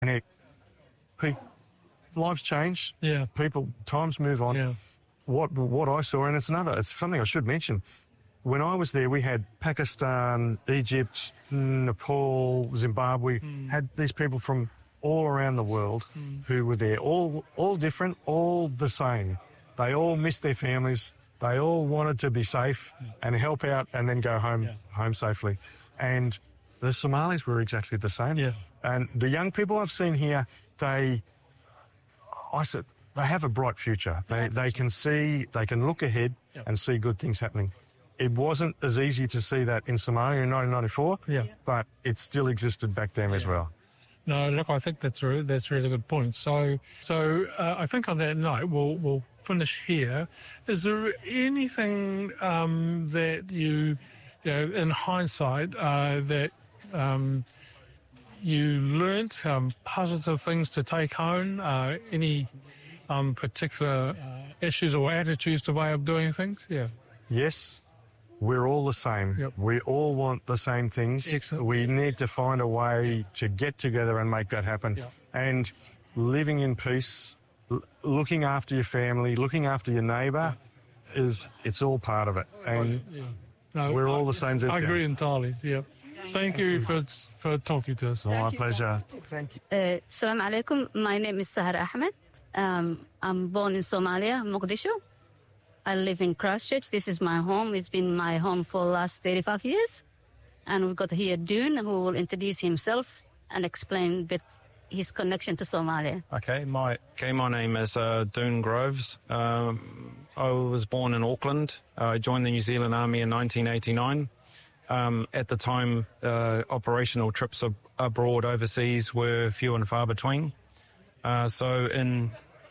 And life's changed. Yeah. Times move on. Yeah. What I saw, and it's something I should mention. When I was there, we had Pakistan, Egypt, Nepal, Zimbabwe, had these people from all around the world who were there, all different, all the same. They all missed their families. They all wanted to be safe and help out and then go home safely. And the Somalis were exactly the same. Yeah. And the young people I've seen here, they have a bright future. They can look ahead and see good things happening. It wasn't as easy to see that in Somalia in 1994, but it still existed back then as well. No, look, I think that's a really good point. So I think on that note, we'll finish here. Is there anything that you in hindsight, that you learnt, positive things to take home? Any particular issues or attitudes to way of doing things? Yeah. Yes. We're all the same. Yep. We all want the same things. Excellent. We need to find a way to get together and make that happen. Yep. And living in peace, looking after your family, looking after your neighbour, it's all part of it. And we're all the same. I agree entirely. Yeah. Thank you for talking to us. My pleasure. Thank you. Assalamu alaikum. My name is Sahar Ahmed. I'm born in Somalia, Mogadishu. I live in Christchurch. This is my home. It's been my home for the last 35 years. And we've got here Dune, who will introduce himself and explain a bit his connection to Somalia. Okay, my name is Dune Groves. I was born in Auckland. I joined the New Zealand Army in 1989. At the time, operational trips abroad overseas were few and far between. So in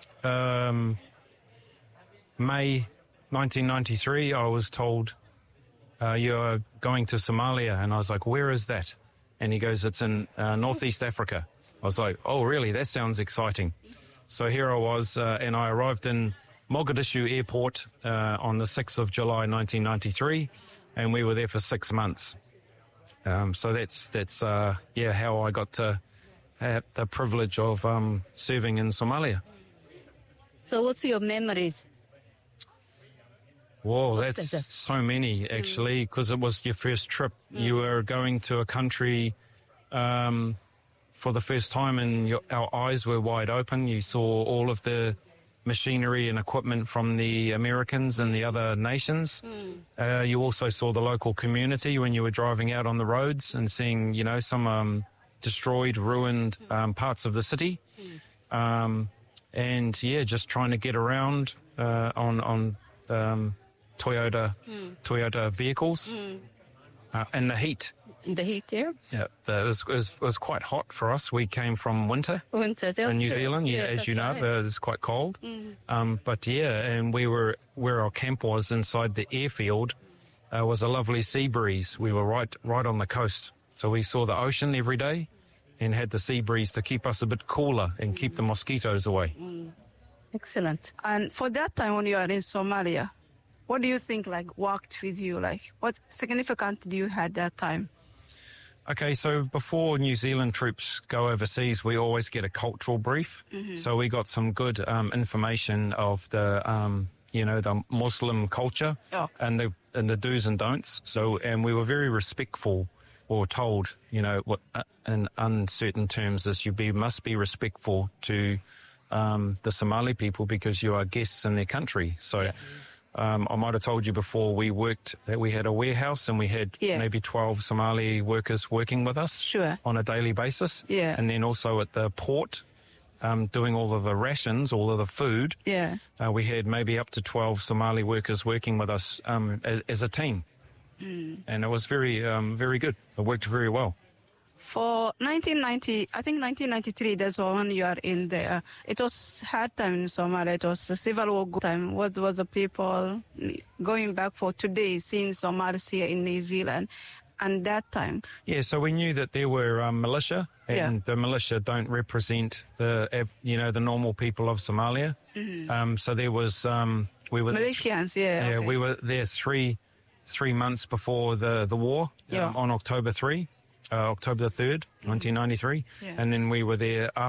May 1993, I was told, you're going to Somalia. And I was like, where is that? And he goes, it's in Northeast Africa. I was like, oh, really? That sounds exciting. So here I was, and I arrived in Mogadishu Airport on the 6th of July 1993, and we were there for 6 months. So that's how I got to have the privilege of serving in Somalia. So what's your memories? Whoa, that's so many, actually, because it was your first trip. You were going to a country for the first time, and our eyes were wide open. You saw all of the machinery and equipment from the Americans and the other nations. You also saw the local community when you were driving out on the roads and seeing, some destroyed, ruined parts of the city. Just trying to get around on Toyota vehicles and the heat. The heat there? Yeah, it was quite hot for us. We came from winter in New Zealand. Yeah, as you know, it's quite cold. And where our camp was inside the airfield was a lovely sea breeze. We were right on the coast. So we saw the ocean every day and had the sea breeze to keep us a bit cooler and keep the mosquitoes away. Excellent. And for that time when you are in Somalia, what do you think worked with you? What significant do you had that time? Okay, so before New Zealand troops go overseas, we always get a cultural brief. So we got some good information of the, the Muslim culture and the do's and don'ts. So, and we were very respectful, or told, what in uncertain terms is must be respectful to the Somali people because you are guests in their country. So. I might have told you before we had a warehouse and we had maybe 12 Somali workers working with us on a daily basis. Yeah. And then also at the port, doing all of the rations, all of the food. Yeah. We had maybe up to 12 Somali workers working with us as a team. And it was very, very good. It worked very well. For 1993, that's when you are in there. It was hard time in Somalia. It was a civil war time. What was the people going back for today, seeing Somalis here in New Zealand? And that time? Yeah, so we knew that there were militia, and the militia don't represent the normal people of Somalia. So there was we were militians. Okay. We were there three months before the war on October 3. October the 3rd, 1993. Yeah. And then we were there